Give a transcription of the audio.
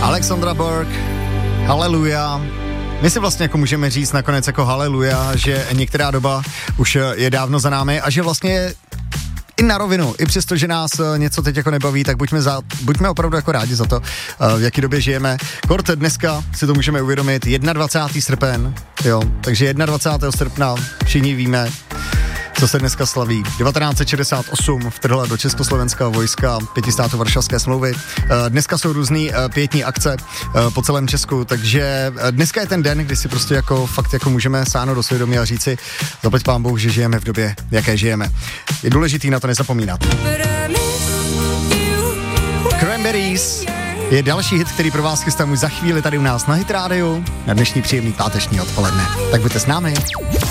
Alexandra Burke, Haleluja. My si vlastně jako můžeme říct nakonec jako haleluja, že některá doba už je dávno za námi a že vlastně i na rovinu, i přesto, že nás něco teď jako nebaví, tak buďme opravdu jako rádi za to, v jaký době žijeme. Kort dneska si to můžeme uvědomit, 21. srpen, jo, takže 21. srpna všichni víme, co se dneska slaví. 1968 vtrhla do československého vojska 5. státu Varšavské smlouvy. Dneska jsou různý pietní akce po celém Česku, takže dneska je ten den, kdy si prostě jako fakt jako můžeme sáhnout do svědomí a říci, zaplať pán Bůh, že žijeme v době, jaké žijeme. Je důležitý na to nezapomínat. Cranberries je další hit, který pro vás chystám už za chvíli tady u nás na Hit Rádiu na dnešní příjemný páteční odpoledne. Tak buďte s námi.